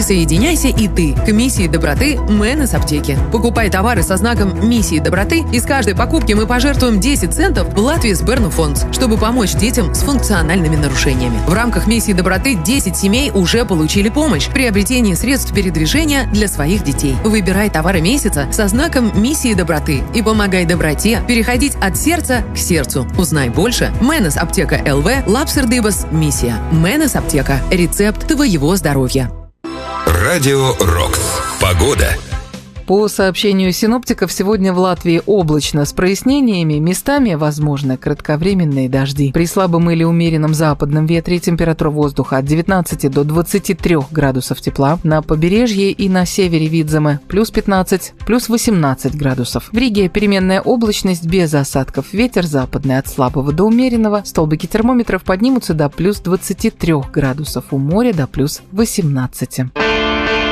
Присоединяйся и ты к миссии доброты Мэнес Аптеки. Покупай товары со знаком миссии доброты, и с каждой покупки мы пожертвуем 10 центов в Латвии Сберну фонд, чтобы помочь детям с функциональными нарушениями. В рамках миссии доброты 10 семей уже получили помощь в приобретении средств передвижения для своих детей. Выбирай товары месяца со знаком миссии доброты и помогай доброте переходить от сердца к сердцу. Узнай больше. Мэнес Аптека ЛВ, Лапсердыбас, миссия. Мэнес Аптека. Рецепт твоего здоровья. Радио Рокс. Погода. По сообщению синоптиков, сегодня в Латвии облачно с прояснениями, местами возможны кратковременные дожди. При слабом или умеренном западном ветре температура воздуха от 19 до 23 градусов тепла. На побережье и на севере Видземе плюс 15, плюс 18 градусов. В Риге переменная облачность без осадков. Ветер западный от слабого до умеренного. Столбики термометров поднимутся до плюс 23 градусов. У моря до плюс 18.